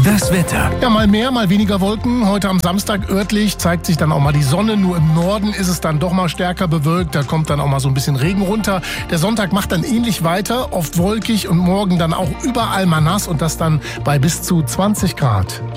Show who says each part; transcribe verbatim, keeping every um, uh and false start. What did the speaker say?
Speaker 1: Das Wetter.
Speaker 2: Ja, mal mehr, mal weniger Wolken. Heute am Samstag örtlich zeigt sich dann auch mal die Sonne. Nur im Norden ist es dann doch mal stärker bewölkt. Da kommt dann auch mal so ein bisschen Regen runter. Der Sonntag macht dann ähnlich weiter, oft wolkig und morgen dann auch überall mal nass und das dann bei bis zu zwanzig Grad.